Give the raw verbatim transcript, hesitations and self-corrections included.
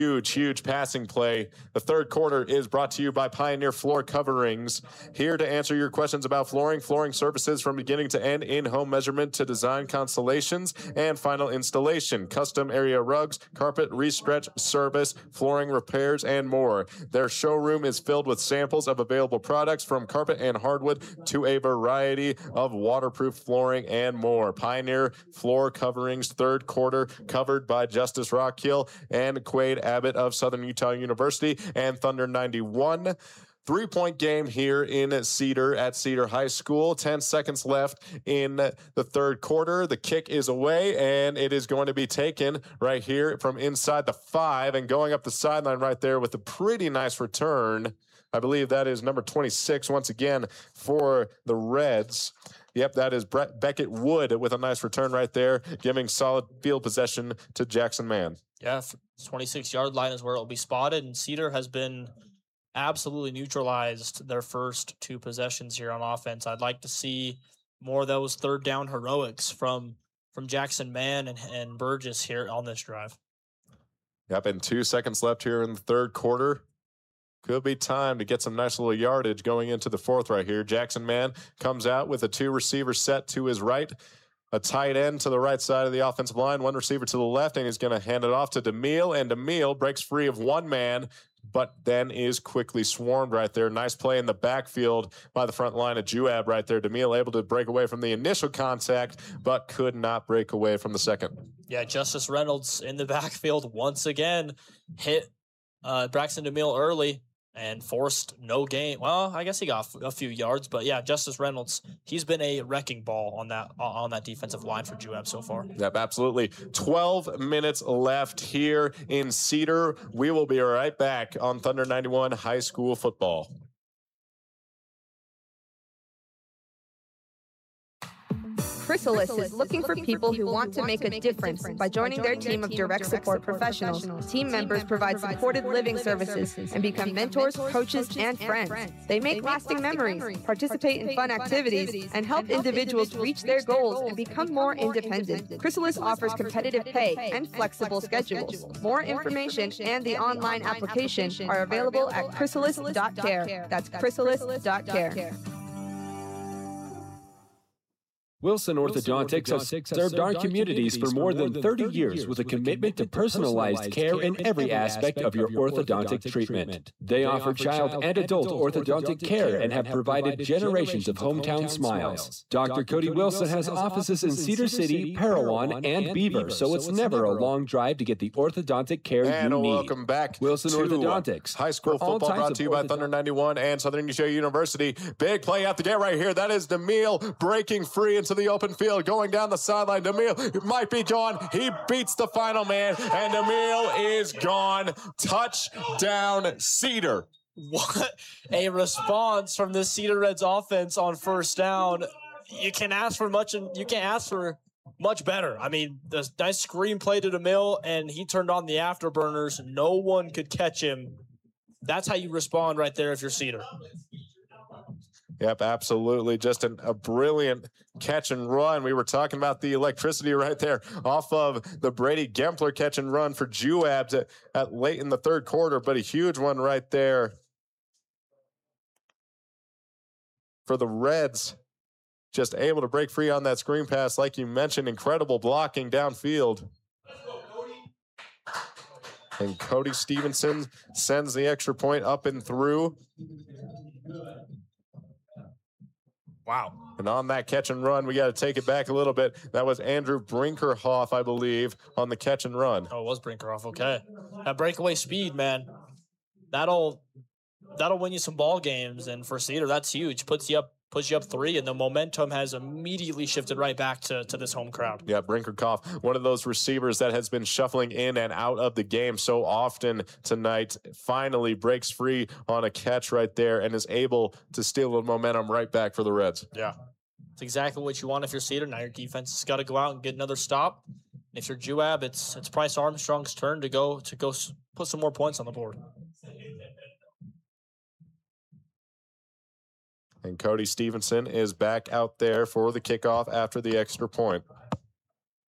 Huge, huge passing play. The third quarter is brought to you by Pioneer Floor Coverings. Here to answer your questions about flooring, flooring services from beginning to end, in-home measurement to design constellations, and final installation, custom area rugs, carpet restretch service, flooring repairs, and more. Their showroom is filled with samples of available products from carpet and hardwood to a variety of waterproof flooring and more. Pioneer Floor Coverings, third quarter, covered by Justice Rockhill and Quaid Abbott of Southern Utah University and Thunder ninety-one. Three-point game here in Cedar at Cedar High School. Ten seconds left in the third quarter. The kick is away, and it is going to be taken right here from inside the five and going up the sideline right there with a pretty nice return. I believe that is number twenty-six once again for the Reds. Yep, that is Brett Beckett Wood with a nice return right there, giving solid field possession to Jackson Mann. Yeah, twenty-six-yard line is where it'll be spotted, and Cedar has been absolutely neutralized their first two possessions here on offense. I'd like to see more of those third down heroics from from Jackson Mann and, and Burgess here on this drive. Yep, and two seconds left here in the third quarter. Could be time to get some nice little yardage going into the fourth right here. Jackson Mann comes out with a two-receiver set to his right, a tight end to the right side of the offensive line, one receiver to the left, and he's going to hand it off to DeMille, and DeMille breaks free of one man, but then is quickly swarmed right there. Nice play in the backfield by the front line of Juab right there. DeMille able to break away from the initial contact, but could not break away from the second. Yeah, Justice Reynolds in the backfield once again hit uh, Braxton DeMille early and forced no gain. Well, I guess he got a few yards, but yeah, Justice Reynolds, he's been a wrecking ball on that on that defensive line for Juab so far. Yep, absolutely. twelve minutes left here in Cedar. We will be right back on Thunder ninety-one High School Football. Chrysalis is looking for people who want to make a difference by joining their team of direct support professionals. Team members provide supported living services and become mentors, coaches, and friends. They make lasting memories, participate in fun activities, and help individuals reach their goals and become more independent. Chrysalis offers competitive pay and flexible schedules. More information and the online application are available at chrysalis dot care. That's chrysalis dot care. Wilson Orthodontics has served our communities for more than thirty years with a commitment to personalized care in every aspect of your orthodontic treatment. They offer child and adult orthodontic care and have provided generations of hometown smiles. Doctor Cody Wilson has offices in Cedar City, Parowan, and Beaver, so it's never a long drive to get the orthodontic care and you need. Welcome back Wilson to Orthodontics. High School Football brought to you by Thunder ninety-one and Southern Utah University. Big play out the gate right here. That is DeMille breaking free into the open field, going down the sideline. DeMille might be gone. He beats the final man, and DeMille is gone. Touchdown, Cedar. What a response from the Cedar Reds offense on first down. You can ask for much, and you can't ask for much better. I mean, the nice screen play to DeMille, and he turned on the afterburners. No one could catch him. That's how you respond right there if you're Cedar. Yep, absolutely. Just an, a brilliant catch and run. We were talking about the electricity right there off of the Brady Gempler catch and run for Juab to, at late in the third quarter, but a huge one right there for the Reds. Just able to break free on that screen pass. Like you mentioned, incredible blocking downfield. And Cody Stevenson sends the extra point up and through. Wow. And on that catch and run, we got to take it back a little bit. That was Andrew Brinkerhoff, I believe, on the catch and run. Oh, it was Brinkerhoff. Okay. That breakaway speed, man, that'll that'll win you some ball games. And for Cedar, that's huge. Puts you up, puts you up three, and the momentum has immediately shifted right back to, to this home crowd. Yeah, Brinkerhoff, one of those receivers that has been shuffling in and out of the game so often tonight, finally breaks free on a catch right there and is able to steal the momentum right back for the Reds. Yeah, it's exactly what you want if you're Cedar. Now your defense has got to go out and get another stop. If you're Juab, it's it's Price Armstrong's turn to go to go put some more points on the board. And Cody Stevenson is back out there for the kickoff after the extra point.